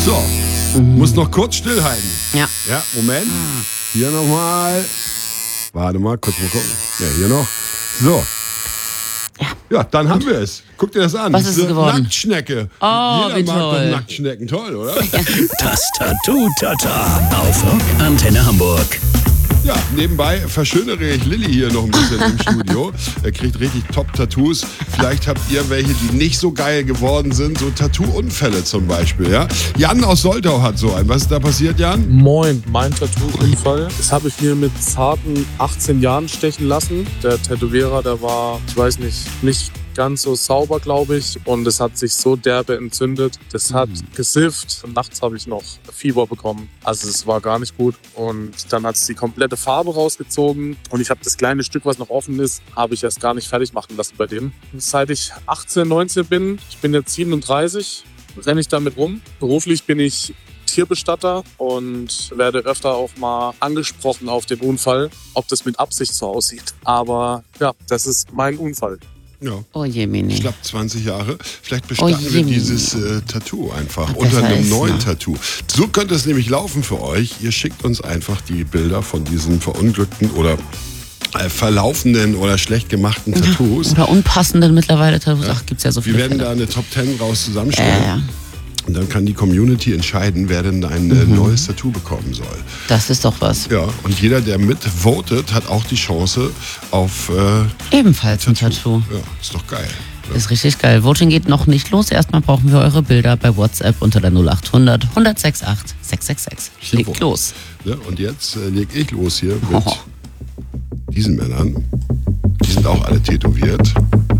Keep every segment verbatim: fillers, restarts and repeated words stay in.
So, mhm. muss noch kurz stillhalten. Ja. Ja, Moment. Hier nochmal. Warte mal, kurz mal gucken. Ja, hier noch. So. Ja, ja dann haben wir es. Guck dir das an. Was ist es geworden? Nacktschnecke. Oh, Jeder wie mag toll. doch Nacktschnecken. Toll, oder? Das Tattoo-Tata auf Rock Antenne Hamburg. Ja, nebenbei verschönere ich Lilly hier noch ein bisschen im Studio. Er kriegt richtig Top-Tattoos. Vielleicht habt ihr welche, die nicht so geil geworden sind. So Tattoo-Unfälle zum Beispiel. Ja? Jan aus Soltau hat so einen. Was ist da passiert, Jan? Moin, mein Tattoo-Unfall. Das habe ich mir mit zarten achtzehn Jahren stechen lassen. Der Tätowierer, der war, ich weiß nicht, nicht ganz so sauber, glaube ich. Und es hat sich so derbe entzündet. Das hat mhm. gesifft. Und nachts habe ich noch Fieber bekommen. Also es war gar nicht gut. Und dann hat es die komplette Farbe rausgezogen. Und ich habe das kleine Stück, was noch offen ist, habe ich erst gar nicht fertig machen lassen bei dem. Seit ich achtzehn, neunzehn bin, ich bin jetzt siebenunddreißig, renne ich damit rum. Beruflich bin ich Tierbestatter und werde öfter auch mal angesprochen auf den Unfall, ob das mit Absicht so aussieht. Aber ja, das ist mein Unfall. Ja. Oh je, Mini. Ich glaube zwanzig Jahre. Vielleicht bestatten oh wir dieses äh, Tattoo einfach Ach, unter einem neuen noch. Tattoo. So könnte es nämlich laufen für euch. Ihr schickt uns einfach die Bilder von diesen verunglückten oder äh, verlaufenden oder schlecht gemachten Tattoos. Oder unpassenden mittlerweile Tattoos. Ach, gibt's ja so viele. Wir werden Fälle. da eine Top zehn raus zusammenstellen. Ja, ja. Und dann kann die Community entscheiden, wer denn ein mhm. neues Tattoo bekommen soll. Das ist doch was. Ja, und jeder, der mitvotet, hat auch die Chance auf äh, ebenfalls ein Tattoo. Ja, ist doch geil. Ja. Ist richtig geil. Voting geht noch nicht los. Erstmal brauchen wir eure Bilder bei WhatsApp unter der null acht hundert, hundertachtundsechzig, sechshundertsechsundsechzig. Legt los. Ja, und jetzt äh, leg ich los hier mit Oh. diesen Männern. Die sind auch alle tätowiert.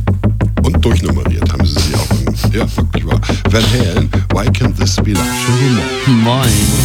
Und durchnummeriert haben sie sich auch. Ja, wirklich wahr. Van Halen, Why Can't This Be Love? Schönen guten Morgen. Moin.